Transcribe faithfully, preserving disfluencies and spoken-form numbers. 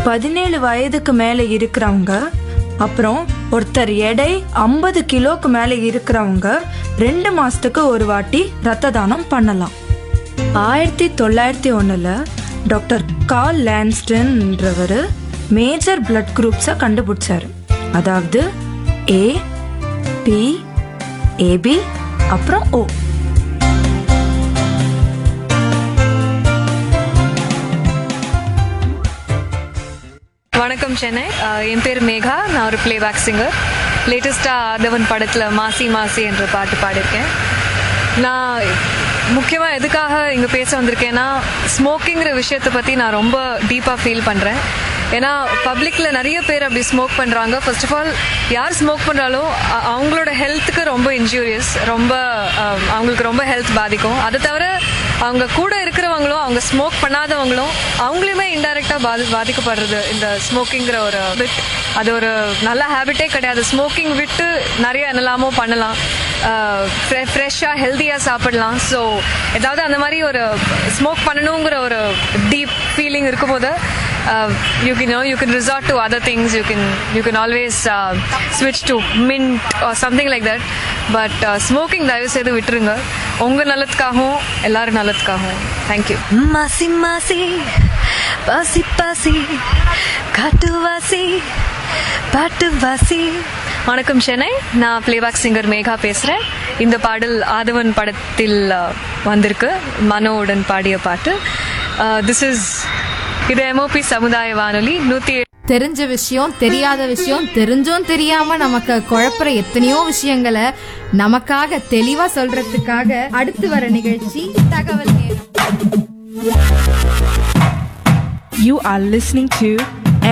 பதினேழு வயதுக்கு மேலே இருக்கிறவங்க, அப்புறம் ஒருத்தர் எடை ஐம்பது கிலோக்கு மேலே இருக்கிறவங்க ரெண்டு மாசத்துக்கு ஒரு வாட்டி ரத்த தானம் பண்ணலாம். ஆயிரத்தி தொள்ளாயிரத்தி ஒன்றில் டாக்டர் கார்ல் லான்ஸ்டன்ன்றவர் மேஜர் பிளட் குரூப்ஸை கண்டுபிடிச்சாரு. அதாவது ஏ, பி, ஏபி, அப்புறம் ஓ. வணக்கம் சென்னை. என் பேர் மேகா. நான் ஒரு பிளேபேக் சிங்கர். லேட்டஸ்ட்டாக ஆதவன் படத்தில் மாசி மாசி என்ற பாட்டு பாடியிருக்கேன். நான் முக்கியமாக எதுக்காக இங்கே பேச வந்திருக்கேன்னா, ஸ்மோக்கிங்கிற விஷயத்தை பற்றி நான் ரொம்ப டீப்பாக ஃபீல் பண்ணுறேன். ஏன்னா பப்ளிக்கில் நிறைய பேர் அப்படி ஸ்மோக் பண்ணுறாங்க. ஃபர்ஸ்ட் ஆஃப் ஆல் யார் ஸ்மோக் பண்ணுறாலோ அவங்களோட ஹெல்த்துக்கு ரொம்ப இன்ஜூரியஸ், ரொம்ப அவங்களுக்கு ரொம்ப ஹெல்த் பாதிக்கும். அதை தவிர அவங்க கூட இருக்கிறவங்களும், அவங்க ஸ்மோக் பண்ணாதவங்களும் அவங்களுமே இன்டைரக்டாக பாதி பாதிக்கப்படுறது இந்த ஸ்மோக்கிங்கிற ஒரு பிட். அது ஒரு நல்ல ஹேபிட்டே கிடையாது. ஸ்மோக்கிங் விட்டு நிறைய என்னெல்லாமோ பண்ணலாம், ஃப்ரெஷ்ஷாக ஹெல்த்தியாக சாப்பிடலாம். ஸோ ஏதாவது அந்த மாதிரி ஒரு ஸ்மோக் பண்ணணுங்கிற ஒரு டீப் ஃபீலிங் இருக்கும்போது Uh, you can you know you can resort to other things. You can you can always uh, switch to mint or something like that. But uh, smoking தயவு செய்து விட்டுருங்க. உங்க நல்லதுக்காகவும் எல்லாரும் நல்லதுக்காகவும். Thank you. மாசி மாசி பாசி பாசி காட்டுவாசி பாட்டுவாசி. வணக்கம் சென்னை. நான் பிளேபேக் சிங்கர் மேகா பேசுகிறேன். இந்த பாடல் ஆதவன் படத்தில் வந்திருக்கு, மனோவுடன் பாடிய பாட்டு. திஸ் இஸ் இது எம்ஓபி சமுதாய வானொலி நூத்தி. தெரிஞ்ச விஷயம், தெரியாத விஷயம், தெரிஞ்சும் தெரியாம நமக்கு குழப்பற எத்தனையோ விஷயங்களை நமக்காக தெளிவா சொல்றதுக்காக அடுத்து வர நிகழ்ச்சி தகவல் நேரம். You are listening to